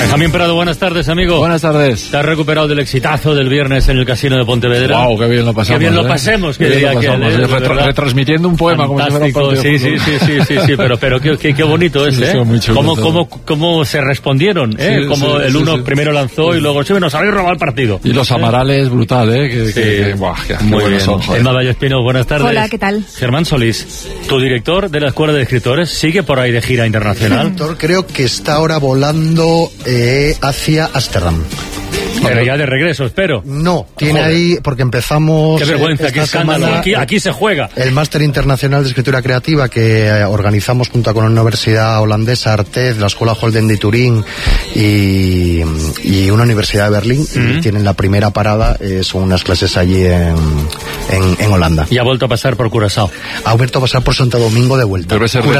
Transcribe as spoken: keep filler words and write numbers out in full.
Benjamín Prado, buenas tardes, amigo. Buenas tardes. ¿Te has recuperado del exitazo del viernes en el Casino de Pontevedra? Wow, qué bien lo pasamos. Qué bien lo ¿eh? pasemos, que qué diría bien lo pasamos, aquel, ¿eh? Retro, retransmitiendo un poema. Fantástico, como si fuera un sí, sí, sí, sí, sí, sí, pero, pero qué, qué, qué bonito es, ¿eh? Muy chulo, ¿Cómo, cómo, cómo se respondieron, ¿eh? Sí, Cómo sí, el uno sí, sí. primero lanzó sí. y luego, sí, nos habéis robado el partido. Y los Amarales, brutal, ¿eh? Que, Sí. que, que, buah, qué, qué Muy buenos bien. son, joder. Emma Vallespino, buenas tardes. Hola, ¿qué tal? Germán Solís, tu director de la Escuela de Escritores, ¿sigue por ahí de gira internacional? Creo que está ahora volando eh, hacia Ámsterdam. Pero ya de regreso, espero. No, tiene Joder. ahí, porque empezamos... Qué vergüenza, esta qué escándalo. semana, Aquí, aquí se juega. El Máster Internacional de Escritura Creativa que eh, organizamos junto con la Universidad Holandesa Artez, la Escuela Holden de Turín y, y una universidad de Berlín. Mm-hmm. Y tienen la primera parada, eh, son unas clases allí en, en, en Holanda. Y ha vuelto a pasar por Curazao. Ha vuelto a pasar por Santo Domingo de vuelta. Debe ser Curazao